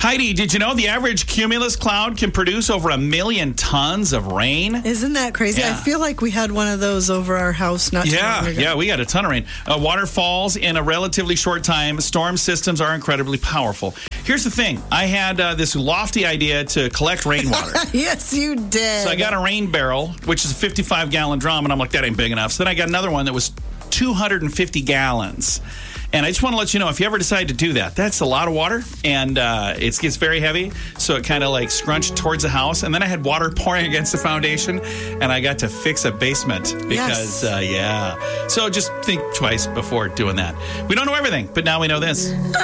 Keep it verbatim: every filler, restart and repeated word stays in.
Heidi, did you know the average cumulus cloud can produce over a million tons of rain? Isn't that crazy? Yeah. I feel like we had one of those over our house not too Yeah, long ago. yeah, we got a ton of rain. Uh, water falls in a relatively short time. Storm systems are incredibly powerful. Here's the thing. I had uh, this lofty idea to collect rainwater. Yes, you did. So I got a rain barrel, which is a fifty-five gallon drum, and I'm like, that ain't big enough. So then I got another one that was two hundred fifty gallons. And I just want to let you know, if you ever decide to do that, that's a lot of water, and uh, it gets very heavy, so it kind of like scrunched towards the house. And then I had water pouring against the foundation, and I got to fix a basement because, Yes. uh, yeah. So just think twice before doing that. We don't know everything, but now we know this.